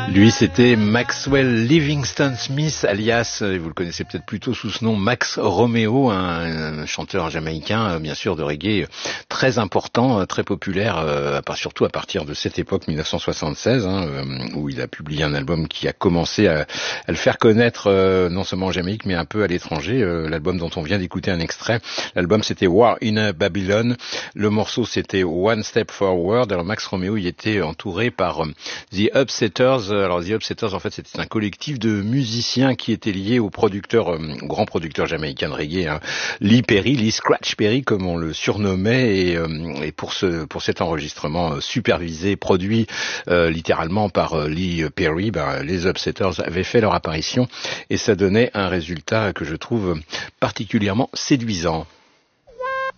Lui, c'était Maxwell Livingston Smith, alias, vous le connaissez peut-être plutôt sous ce nom, Max Romeo, un chanteur jamaïcain, bien sûr, de reggae très important, très populaire, surtout à partir de cette époque, 1976, où il a publié un album qui a commencé à le faire connaître, non seulement en Jamaïque, mais un peu à l'étranger. L'album dont on vient d'écouter un extrait, l'album c'était War in a Babylon, le morceau c'était One Step Forward. Alors Max Romeo, il était entouré par The Upsetters. Alors The Upsetters, en fait, c'était un collectif de musiciens qui étaient liés au producteur, au grand producteur jamaïcain de reggae, Lee Perry, Lee Scratch Perry, comme on le surnommait, et pour cet enregistrement supervisé, produit littéralement par Lee Perry, les Upsetters avaient fait leur apparition et ça donnait un résultat que je trouve particulièrement séduisant.